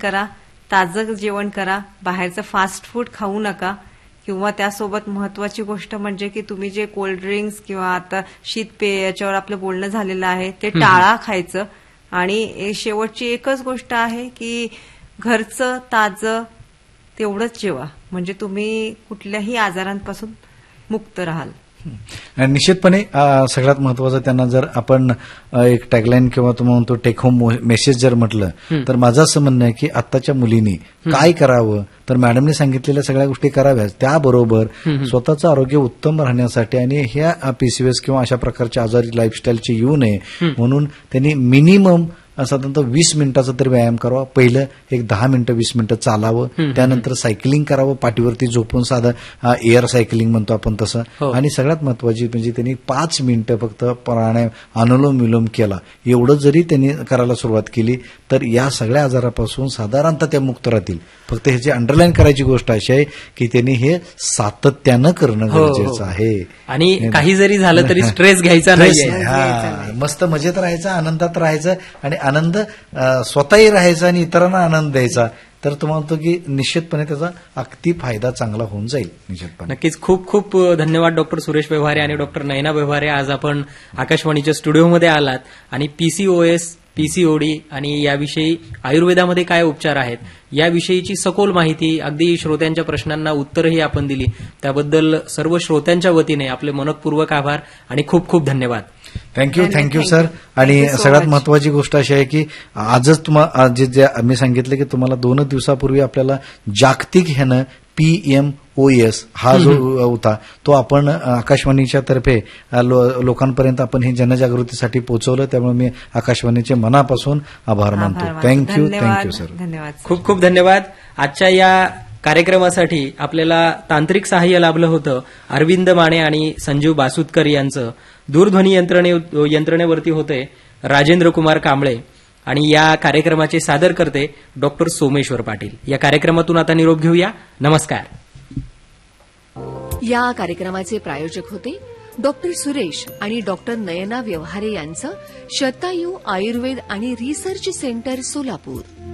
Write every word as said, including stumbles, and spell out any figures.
करा, ताजं जेवण करा, बाहेरचं फास्ट फूड खाऊ नका. किंवा त्यासोबत महत्वाची गोष्ट म्हणजे की तुम्ही जे कोल्ड ड्रिंक्स किंवा आता शीतपेय याच्यावर आपलं बोलणं झालेलं आहे ते टाळा खायचं. आणि शेवटची एकच गोष्ट आहे की घरचं ताजं तेवढंच जेवा, म्हणजे तुम्ही कुठल्याही आजारांपासून मुक्त राहाल. निश्चितपणे सगळ्यात महत्वाचं त्यांना जर आपण एक टॅगलाईन किंवा तुम्ही म्हणतो टेक होम मेसेज जर म्हटलं तर माझं असं म्हणणं आहे की आत्ताच्या मुलींनी काय करावं तर मॅडमने सांगितलेल्या सगळ्या गोष्टी कराव्यात. त्याबरोबर स्वतःचं आरोग्य उत्तम राहण्यासाठी आणि ह्या पीसीओएस किंवा अशा प्रकारच्या आजारी लाईफस्टाईलचे येऊ नये म्हणून त्यांनी मिनिमम साधारणतः वीस मिनिटाचा तरी व्यायाम करावा. पहिलं एक दहा मिनिटं वीस मिनिटं चालावं, त्यानंतर सायकलिंग करावं, पाठीवरती झोपून साधं एअर सायकलिंग म्हणतो आपण तसं. आणि सगळ्यात महत्वाची म्हणजे त्यांनी पाच मिनिटं फक्त प्राणायाम अनुलोम विलोम केला, एवढं जरी त्यांनी करायला सुरुवात केली तर या सगळ्या आजारापासून साधारणतः त्या मुक्त राहतील. फक्त ह्याची अंडरलाईन करायची गोष्ट अशी आहे की त्यांनी हे सातत्यानं करणं गरजेचं आहे. आणि काही जरी झालं तरी स्ट्रेस घ्यायचा नाही, मस्त मजेत राहायचं, आनंदात राहायचं आणि आनंद स्वतःही राहायचा आणि इतरांना आनंद द्यायचा. तर तुम्हाला म्हणतो की निश्चितपणे त्याचा अगदी फायदा चांगला होऊन जाईल. निश्चितपणे नक्कीच. खूप खूप धन्यवाद डॉक्टर सुरेश व्यवहारे आणि डॉक्टर नयना व्यवहारे. आज आपण आकाशवाणीच्या स्टुडिओमध्ये आलात आणि पीसीओएस, पीसीओडी आणि याविषयी आयुर्वेदामध्ये काय उपचार आहेत याविषयीची सखोल माहिती, अगदी श्रोत्यांच्या प्रश्नांना उत्तरही आपण दिली. त्याबद्दल सर्व श्रोत्यांच्या वतीने आपले मनपूर्वक आभार आणि खूप खूप धन्यवाद. Thank you thank you sir. आणि सगळ्यात महत्वाची गोष्ट अशी आहे की आजच तुम्हाला जे मी सांगितलं की तुम्हाला दोन दिवसापूर्वी आपल्याला जागतिक ह्यानं पीएमओएस हा जो होता तो आपण आकाशवाणीच्या तर्फे लोकांपर्यंत आपण हे जनजागृतीसाठी पोहोचवलं. त्यामुळे मी आकाशवाणीचे मनापासून आभार मानतो. Thank you thank you sir. धन्यवाद. खूप खूप धन्यवाद. आजच्या या कार्यक्रमासाठी आपल्याला तांत्रिक सहाय्य लाभलं होतं अरविंद माने आणि संजीव बासुतकर यांचं. दूरध्वनी यंत्रणे यंत्रणेवरती होते राजेंद्र कुमार कांबळे आणि या कार्यक्रमाचे सादर करते डॉक्टर सोमेश्वर पाटील. या कार्यक्रमातून आता निरोप घेऊया. नमस्कार. या कार्यक्रमाचे प्रायोजक होते डॉक्टर सुरेश आणि डॉक्टर नयना व्यवहारे यांचं शतायू आयुर्वेद आणि रिसर्च सेंटर सोलापूर.